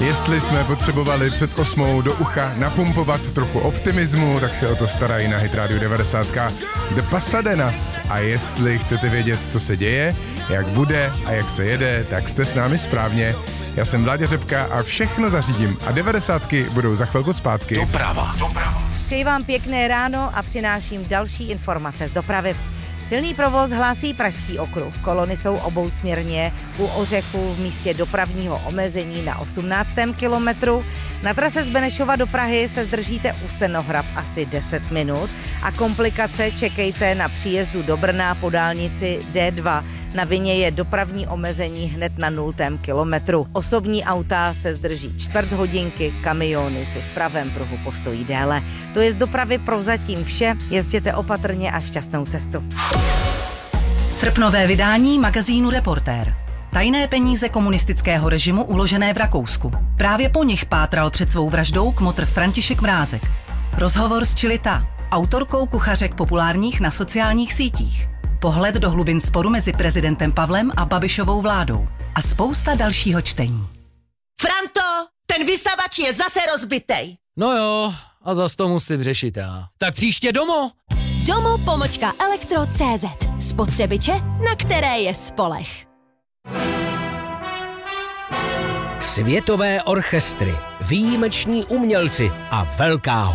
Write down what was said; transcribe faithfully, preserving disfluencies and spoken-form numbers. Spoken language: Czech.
Jestli jsme potřebovali před osmou do ucha napumpovat trochu optimismu, tak se o to starají na Hit Radio devadesát The Pasadenas. A jestli chcete vědět, co se děje, jak bude a jak se jede, tak jste s námi správně. Já jsem Vláďa Řepka a všechno zařídím. A devadesátky budou za chvilku zpátky. Doprava. Doprava. Přeji vám pěkné ráno a přináším další informace z dopravy. Silný provoz hlásí Pražský okruh. Kolony jsou obousměrně u Ořechu v místě dopravního omezení na osmnáctém kilometru. Na trase z Benešova do Prahy se zdržíte u Senohrab asi deset minut a komplikace čekejte na příjezdu do Brna po dálnici D dva. Na vině je dopravní omezení hned na nultém kilometru. Osobní auta se zdrží čtvrt hodinky, kamiony si v pravém pruhu postojí déle. To je z dopravy prozatím vše. Jezděte opatrně a šťastnou cestu. Srpnové vydání magazínu Reportér. Tajné peníze komunistického režimu uložené v Rakousku. Právě po nich pátral před svou vraždou kmotr František Mrázek. Rozhovor s Čilita, autorkou kuchařek populárních na sociálních sítích. Pohled do hlubin sporu mezi prezidentem Pavlem a Babišovou vládou. A spousta dalšího čtení. Franto, ten vysavač je zase rozbitej. No jo, a zas to musím řešit já. Tak příště domů. Domo pomočka elektro tečka cé zet. Spotřebiče, na které je spolech. Světové orchestry, výjimeční umělci a velká